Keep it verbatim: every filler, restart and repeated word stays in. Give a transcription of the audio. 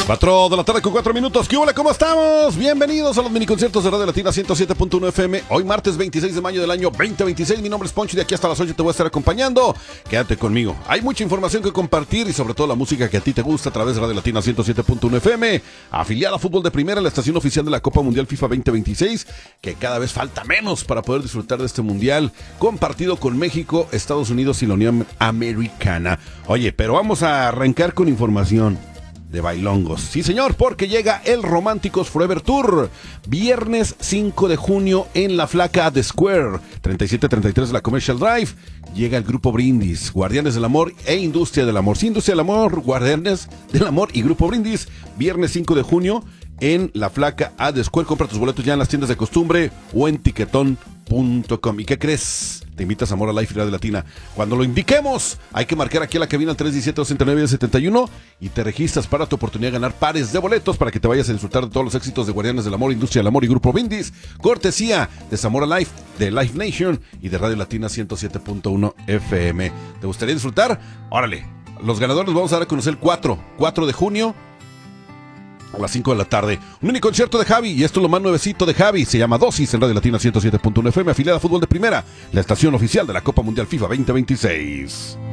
cuatro de la tarde con cuatro minutos. ¿Qué hola? ¿Cómo estamos? Bienvenidos a los miniconciertos de Radio Latina ciento siete punto uno F M. Hoy martes veintiséis de mayo del año veinte veintiséis. Mi nombre es Poncho y de aquí hasta las ocho te voy a estar acompañando. Quédate conmigo. Hay mucha información que compartir y sobre todo la música que a ti te gusta a través de Radio Latina ciento siete punto uno F M. Afiliada a Fútbol de Primera, la estación oficial de la Copa Mundial FIFA veinte veintiséis. Que cada vez falta menos para poder disfrutar de este mundial compartido con México, Estados Unidos y la Unión Americana. Oye, pero vamos a arrancar con información de bailongos. Sí, señor, porque llega el Románticos Forever Tour. Viernes cinco de junio en La Flaca The Square, treinta y siete treinta y tres de la Commercial Drive. Llega el Grupo Brindis, Guardianes del Amor e Industria del Amor. Sí, Industria del Amor, Guardianes del Amor y Grupo Brindis. Viernes cinco de junio en La Flaca The Square. Compra tus boletos ya en las tiendas de costumbre o en tiquetón punto com. ¿Y qué crees? Te invitas a Amor a Life y Radio Latina. Cuando lo indiquemos, hay que marcar aquí a la cabina al tres uno siete, dos nueve, siete uno y te registras para tu oportunidad de ganar pares de boletos para que te vayas a disfrutar de todos los éxitos de Guardianes del Amor, Industria del Amor y Grupo Brindis. Cortesía de Zamora Life, de Life Nation y de Radio Latina ciento siete punto uno F M. ¿Te gustaría disfrutar? Órale, los ganadores los vamos a dar a conocer el cuatro de junio a las cinco de la tarde. Un mini concierto de Javi, y esto es lo más nuevecito de Javi. Se llama Dosis en Radio Latina ciento siete punto uno F M, afiliada a Fútbol de Primera, la estación oficial de la Copa Mundial FIFA veinte veintiséis.